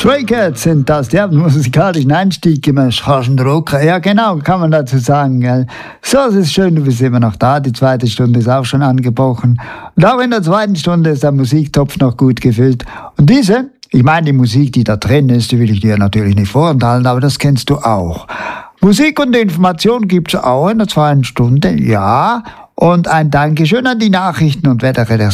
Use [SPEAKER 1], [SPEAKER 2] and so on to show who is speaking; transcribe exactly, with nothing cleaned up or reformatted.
[SPEAKER 1] Stray Cats sind das, die haben einen musikalischen Einstieg gemacht, harschen Rocker. Ja genau, kann man dazu sagen. Gell? So, es ist schön, du bist immer noch da. Die zweite Stunde ist auch schon angebrochen. Und auch in der zweiten Stunde ist der Musiktopf noch gut gefüllt. Und diese, ich meine die Musik, die da drin ist, die will ich dir natürlich nicht vorenthalten, aber das kennst du auch. Musik und Information gibt's auch in der zweiten Stunde, ja. Und ein Dankeschön an die Nachrichten- und Wetterredaktion